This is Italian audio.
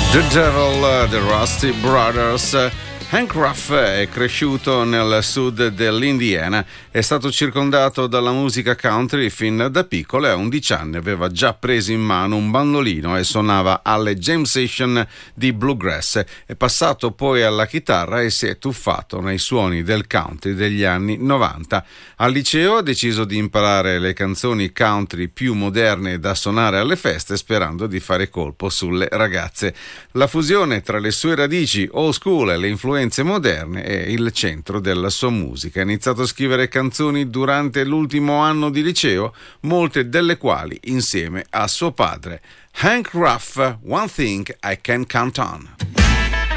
The Devil, The Rusty Brothers. Hank Ruff è cresciuto nel sud dell'Indiana, è stato circondato dalla musica country fin da piccolo e a 11 anni aveva già preso in mano un bandolino e suonava alle jam session di bluegrass. È passato poi alla chitarra e si è tuffato nei suoni del country degli anni 90. Al liceo ha deciso di imparare le canzoni country più moderne da suonare alle feste, sperando di fare colpo sulle ragazze. La fusione tra le sue radici old school e le influenze moderne è il centro della sua musica. Ha iniziato a scrivere canzoni durante l'ultimo anno di liceo, molte delle quali insieme a suo padre. Hank Ruff, One Thing I Can Count On.